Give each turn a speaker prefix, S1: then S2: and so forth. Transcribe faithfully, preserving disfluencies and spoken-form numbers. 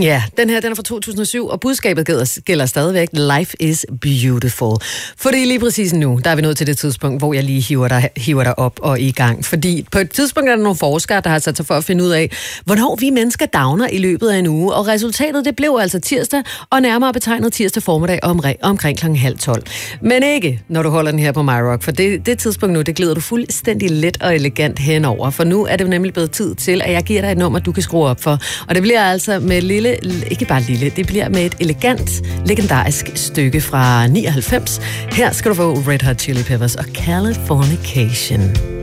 S1: Ja, den her den er fra to tusind og syv, og budskabet gælder, gælder stadigvæk. Life is beautiful. Fordi lige præcis nu, der er vi nået til det tidspunkt, hvor jeg lige hiver dig, hiver dig op og i gang. Fordi på et tidspunkt er der nogle forskere, der har sat sig for at finde ud af, hvornår vi mennesker downer i løbet af en uge. Og resultatet, det blev altså tirsdag, og nærmere betegnet tirsdag formiddag om, omkring klokken halv tolv. Men ikke, når du holder den her på MyRock, for det, det tidspunkt nu, det glider du fuldstændig let og elegant henover. For nu er det nemlig blevet tid til, at jeg giver dig et nummer, du kan skrue op for. Og det bliver altså med lille, ikke bare lille, det bliver med et elegant, legendarisk stykke fra nioghalvfems. Her skal du få Red Hot Chili Peppers og Californication.